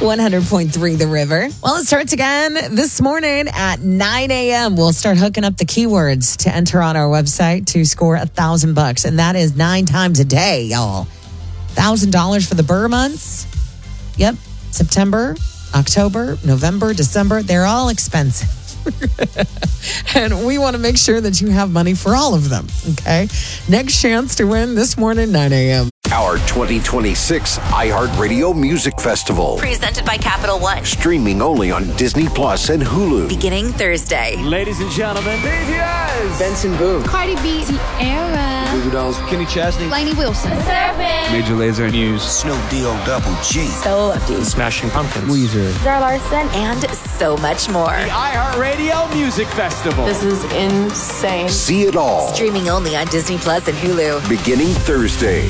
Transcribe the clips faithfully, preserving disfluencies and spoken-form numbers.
one hundred point three The River. Well, it starts again this morning at nine a.m. We'll start hooking up the keywords to enter on our website to score a thousand bucks. And that is nine times a day, y'all. Thousand dollars for the Burr months. Yep. September, October, November, December. They're all expensive. And we want to make sure that you have money for all of them. Okay. Next chance to win this morning, nine a.m. Our twenty twenty-six iHeartRadio Music Festival. Presented by Capital One. Streaming only on Disney Plus and Hulu. Beginning Thursday. Ladies and gentlemen, B T S. Benson Boone. Cardi B. Tierra. Goo Goo Dolls. Kenny Chesney. Lainey Wilson. Surfing. Major Lazer. Muse. Snoop D-O Double G. Stella Lefty. Smashing Pumpkins. Weezer. Zara Larson. And so much more. The iHeartRadio Music Festival. This is insane. See it all. Streaming only on Disney Plus and Hulu. Beginning Thursday.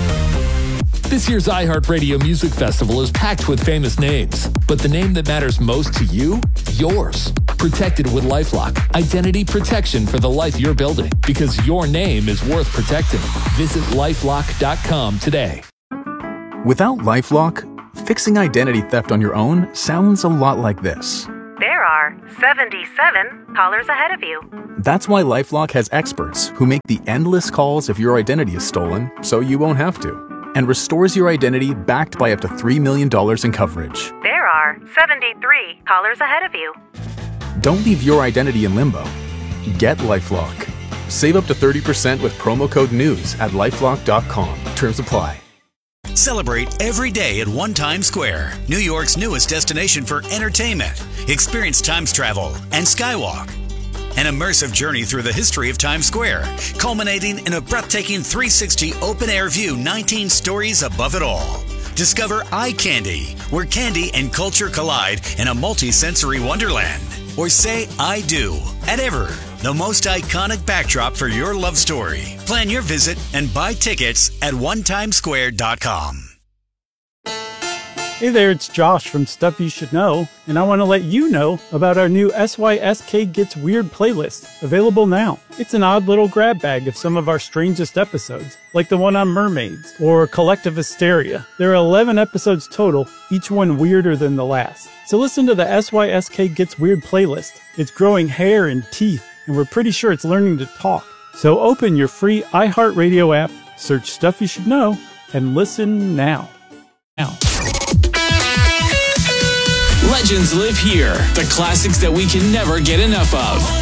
This year's iHeartRadio Music Festival is packed with famous names, but the name that matters most to you? Yours. Protected with LifeLock. Identity protection for the life you're building, because your name is worth protecting. Visit lifelock dot com today. Without LifeLock, fixing identity theft on your own sounds a lot like this. There are seventy-seven callers ahead of you. That's why LifeLock has experts who make the endless calls if your identity is stolen, so you won't have to, and restores your identity backed by up to three million dollars in coverage. There are seventy-three callers ahead of you. Don't leave your identity in limbo. Get LifeLock. Save up to thirty percent with promo code NEWS at lifelock dot com. Terms apply. Celebrate every day at One Times Square, New York's newest destination for entertainment. Experience Times travel and Skywalk. An immersive journey through the history of Times Square, culminating in a breathtaking three sixty open-air view, nineteen stories above it all. Discover Eye Candy, where candy and culture collide in a multi-sensory wonderland. Or say I do at Ever, the most iconic backdrop for your love story. Plan your visit and buy tickets at one times square dot com. Hey there, it's Josh from Stuff You Should Know, and I want to let you know about our new S Y S K Gets Weird playlist, available now. It's an odd little grab bag of some of our strangest episodes, like the one on mermaids, or collective hysteria. There are eleven episodes total, each one weirder than the last. So listen to the S Y S K Gets Weird playlist. It's growing hair and teeth, and we're pretty sure it's learning to talk. So open your free iHeartRadio app, search Stuff You Should Know, and listen now. Now. Legends live here. The classics that we can never get enough of.